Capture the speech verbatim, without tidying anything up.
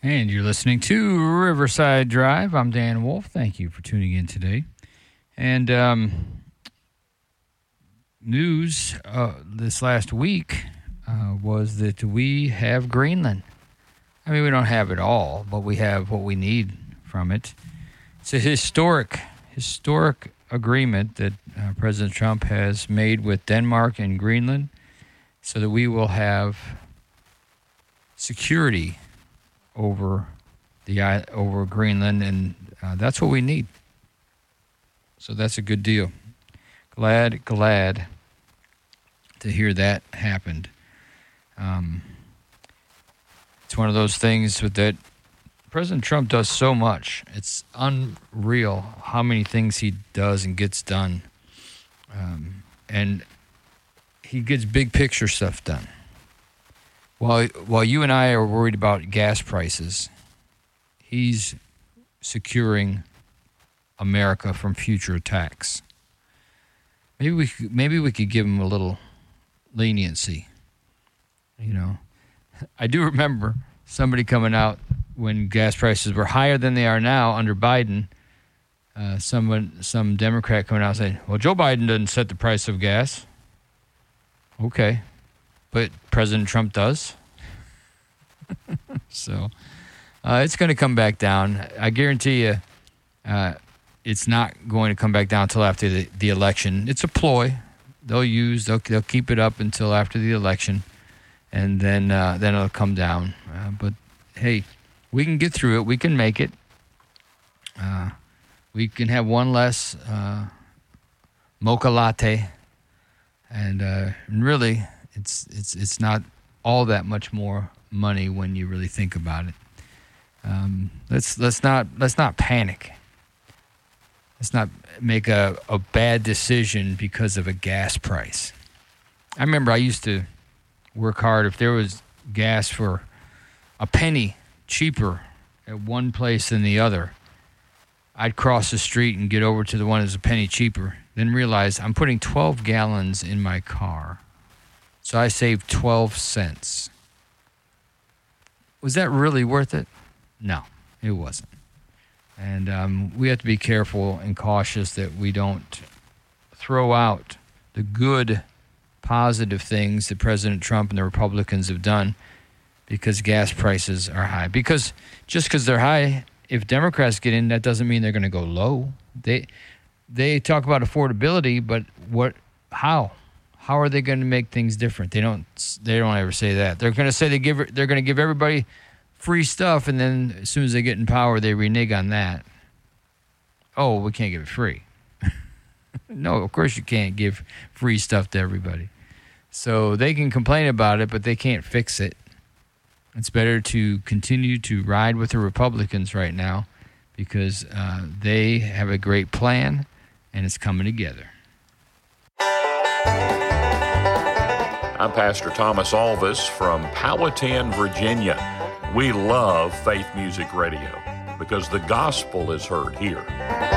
And you're listening to Riverside Drive. I'm Dan Wolf. Thank you for tuning in today. And um, news uh, this last week uh, was that we have Greenland. I mean, we don't have it all, but we have what we need from it. It's a historic, historic agreement that uh, President Trump has made with Denmark and Greenland so that we will have security over the over Greenland, and uh, that's what we need. So that's a good deal. Glad, glad to hear that happened. Um, it's one of those things with that President Trump does so much. It's unreal how many things he does and gets done. Um, and he gets big picture stuff done. While, while you and I are worried about gas prices, he's securing America from future attacks. Maybe we could, maybe we could give him a little leniency. You know, I do remember somebody coming out when gas prices were higher than they are now under Biden. Uh, someone, some Democrat coming out saying, "Well, Joe Biden doesn't set the price of gas." Okay. But President Trump does. so uh, it's going to come back down. I guarantee you uh, it's not going to come back down until after the, the election. It's a ploy. They'll use, they'll, they'll keep it up until after the election, and then uh, then it'll come down. Uh, but, hey, we can get through it. We can make it. Uh, we can have one less uh, mocha latte. And, uh, and really... It's it's it's not all that much more money when you really think about it. Um, let's let's not let's not panic. Let's not make a, a bad decision because of a gas price. I remember I used to work hard. If there was gas for a penny cheaper at one place than the other, I'd cross the street and get over to the one that's a penny cheaper. Then realize I'm putting twelve gallons in my car. So I saved twelve cents. Was that really worth it? No, it wasn't. And um, we have to be careful and cautious that we don't throw out the good, positive things that President Trump and the Republicans have done because gas prices are high. Because just because they're high, if Democrats get in, that doesn't mean they're going to go low. They they talk about affordability, but what? How? How are they going to make things different? They don't. They don't ever say that. They're going to say they give. They're going to give everybody free stuff, and then as soon as they get in power, they renege on that. Oh, we can't give it free. No, of course you can't give free stuff to everybody. So they can complain about it, but they can't fix it. It's better to continue to ride with the Republicans right now because uh, they have a great plan, and it's coming together. I'm Pastor Thomas Alvis from Powhatan, Virginia. We love Faith Music Radio because the gospel is heard here.